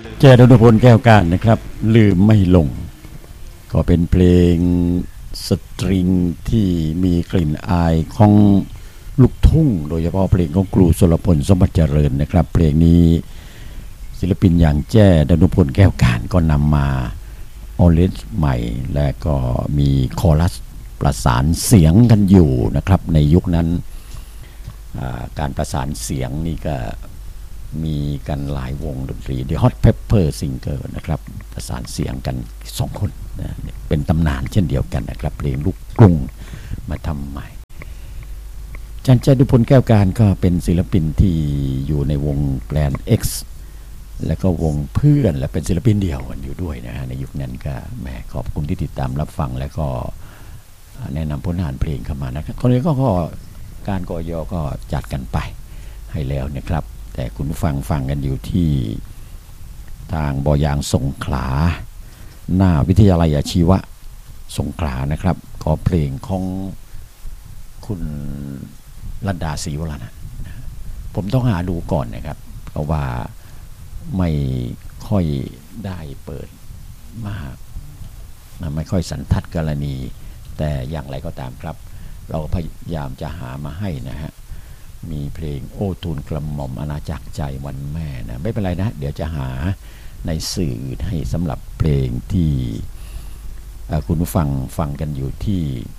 แจ้ดนพลแก้วการนะครับลืมไม่ลงก็เป็นเพลงสตริงที่มีกลิ่นอายของลูกทุ่งโดยเฉพาะเพลงของครูสุรพลสมบัติเจริญนะครับเพลงนี้ศิลปินอย่างแจ้ดนพลแก้วการก็นำมาออเรนจ์ใหม่และก็มีคอรัสประสานเสียงกันอยู่นะครับในยุคนั้นการประสานเสียงนี่ก็มีกันหลายวงดนตรี The Hot Pepper Singer นะครับประสานเสียงกัน2คนนะเป็นตำนานเช่นเดียวกันนะครับเพลงลูกกรุงมาทำใหม่จันทร์ จตุพลแก้วการก็เป็นศิลปินที่อยู่ในวงแกรนด์ X และก็วงเพื่อนและเป็นศิลปินเดี่ยวกันอยู่ด้วยนะในยุคนั้นก็แหมขอบคุณที่ติดตามรับฟังและก็แนะนำผลงานเพลงเข้ามานะครับคนนี้ก็การกยก็จัดกันไปให้แล้วนะครับแต่คุณฟังกันอยู่ที่ทางบอยางสงขลาหน้าวิทยาลัยอาชีวะสงขลานะครับขอเพลงของคุณรัตดาศรีวรนะผมต้องหาดูก่อนนะครับเพราะว่าไม่ค่อยได้เปิดมากไม่ค่อยสันทัดกรณีแต่อย่างไรก็ตามครับเราพยายามจะหามาให้นะฮะมีเพลงโอ้ทูลกระหม่อมอาณาจักรใจวันแม่นะไม่เป็นไรนะเดี๋ยวจะหาในสื่ออื่นให้สำหรับเพลงที่คุณผู้ฟังกันอยู่ที่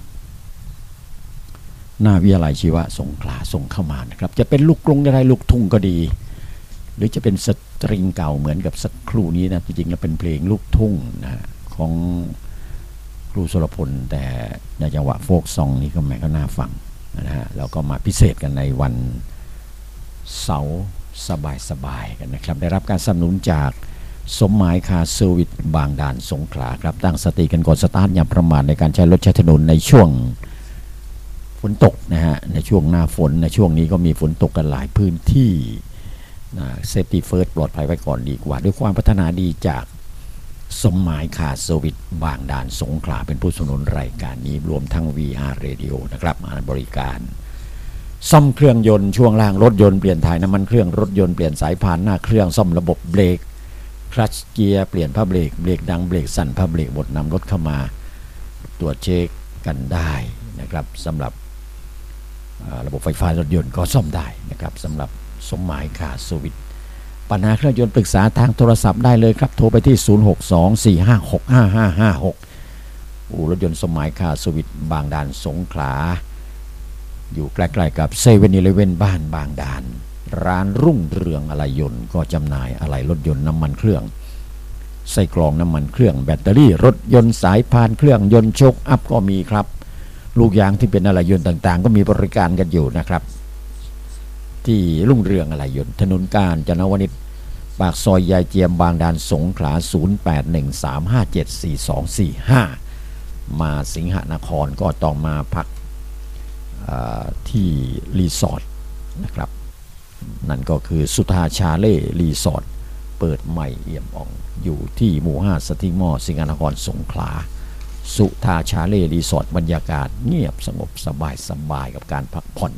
หน้าวิทยาลัยชีวะสงขลาส่งเข้ามานะครับจะเป็นลูกกรุงได้ลูกทุ่งก็ดีหรือจะเป็นสตริงเก่าเหมือนกับสักครู่นี้นะจริงๆแล้วเป็นเพลงลูกทุ่งนะของครูสุรพลแต่ในจังหวะโฟกซองนี่ก็แม่ก็น่าฟังนะฮะเราก็มาพิเศษกันในวันเสาร์สบายๆกันนะครับได้รับการสนับสนุนจากสมหมายคาร์เซอร์วิสบางด่านสงขลาครับตั้งสติกันก่อนสตาร์ทอย่าประมาทในการใช้รถใช้ถนนในช่วงฝนตกนะฮะในช่วงหน้าฝนในช่วงนี้ก็มีฝนตกกันหลายพื้นที่เซฟตี้เฟิร์สปลอดภัยไว้ก่อนดีกว่าด้วยความพัฒนาดีจากสมหมายคาร์เซอร์วิสบางด่านสงขลาเป็นผู้สนับสนุนรายการนี้รวมทั้ง VR Radio นะครับมาบริการซ่อมเครื่องยนต์ช่วงล่างรถยนต์เปลี่ยนถ่ายน้ำมันเครื่องรถยนต์เปลี่ยนสายพานหน้าเครื่องซ่อมระบบเบรกคลัตช์เกียร์เปลี่ยนผ้าเบรกเบรกดังเบรกสั่นผ้าเบรกบดนำรถเข้ามาตรวจเช็คกันได้นะครับสำหรับระบบไฟฟ้ารถยนต์ก็ซ่อมได้นะครับสำหรับสมหมายคาร์เซอร์วิสปัญหาเครื่องยนต์ปรึกษาทางโทรศัพท์ได้เลยครับโทรไปที่0624565556รถยนต์สมหมายคาร์เซอร์วิสบางด่านสงขลาอยู่ใกล้ๆกับเซเว่นอีเลฟเว่นบ้านบางด่านร้านรุ่งเรืองอะไหล่ยนต์ก็จำหน่ายอะไหล่รถยนต์น้ำมันเครื่องไส้กรองน้ำมันเครื่องแบตเตอรี่รถยนต์สายพานเครื่องยนต์โชคอัพก็มีครับลูกยางที่เป็นอะไหล่ยนต์ต่างๆก็มีบริการกันอยู่นะครับที่รุ่งเรืองอะไหล่ยนต์ถนนกาญจนวนิชปากซอยยายเจียมบางด่านสงขลา0813574245มาสิงหนครก็ต้องมาพักที่รีสอร์ทนะครับนั่นก็คือสุธาชาเล่รีสอร์ทเปิดใหม่เอี่ยมอ่องอยู่ที่หมู่5สติมอสิงหนครสงขลาสุธาชาเล่รีสอร์ทบรรยากาศเงียบสงบสบายกับการพักผ่อน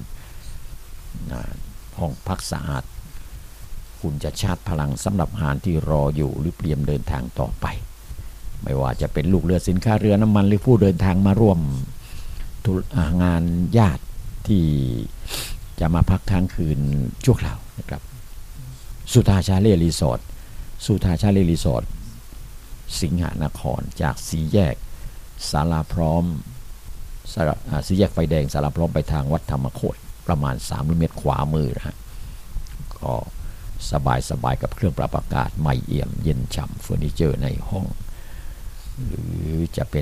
ห้องพักสะอาดคุณจะชาร์จพลังสำหรับหารที่รออยู่หรือเตรียมเดินทางต่อไปไม่ว่าจะเป็นลูกเรือสินค้าเรือน้ำมันหรือผู้เดินทางมาร่วมงานญาติที่จะมาพักค้างคืนชั่วคราวนะครับสุธาชาเล่รีสอร์ทสุธาชาเล่รีสอร์ทสิงหนครจากสี่แยกสาราพร้อมสี่แยกไฟแดงสาราพร้อมไปทางวัดธรรมโคตรประมาณ300 เมตรขวามือนะฮะก็สบายกับเครื่องปรับอากาศใหม่เอี่ยมเย็นฉ่ำเฟอร์นิเจอร์ในห้องหรือจะเป็น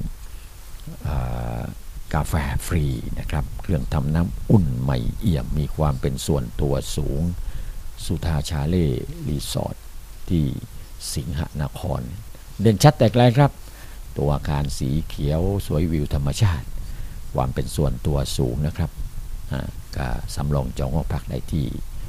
กาแฟฟรีนะครับเครื่องทำน้ำอุ่นใหม่เอี่ยมมีความเป็นส่วนตัวสูงสุธาชาเล่รีสอร์ทที่สิงหนครเด่นชัดแต่ไกลครับตัวอาคารสีเขียวสวยวิวธรรมชาติความเป็นส่วนตัวสูงนะครับก็สำรองจองห้องพักได้ที่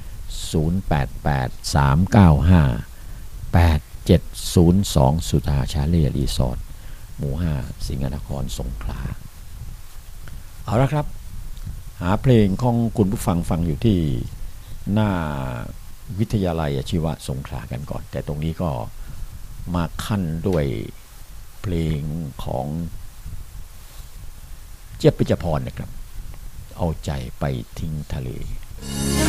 0883958702สุธาชาเล่รีสอร์ทหมู่5สิงหนครสงขลาเอาละครับหาเพลงของคุณผู้ฟังอยู่ที่หน้าวิทยาลัยอาชีวะสงขลากันก่อนแต่ตรงนี้ก็มาขั้นด้วยเพลงของเจี๊ยบปิยพรนะครับเอาใจไปทิ้งทะเล